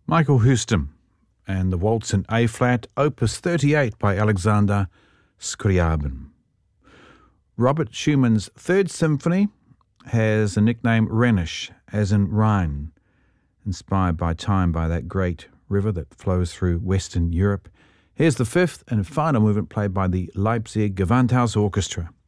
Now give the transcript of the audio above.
Michael Huston and the Waltz in A-flat, Opus 38 by Alexander Scriabin. Robert Schumann's Third Symphony has a nickname Rhenish, as in Rhine, inspired by time by that great river that flows through Western Europe. Here's the fifth and final movement played by the Leipzig Gewandhaus Orchestra.